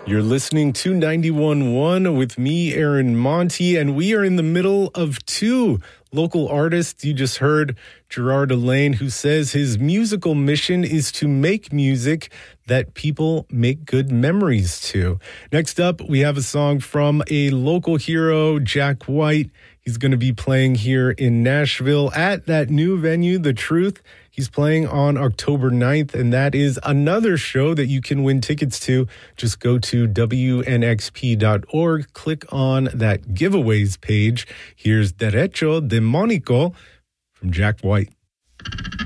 You're listening to 91.1 with me, Aaron Monty, and we are in the middle of two local artists. You just heard Gerard Elaine, who says his musical mission is to make music that people make good memories to. Next up, we have a song from a local hero, Jack White. He's going to be playing here in Nashville at that new venue, The Truth. He's playing on October 9th, and that is another show that you can win tickets to. Just go to WNXP.org, click on that giveaways page. Here's Derecho Demónico from Jack White.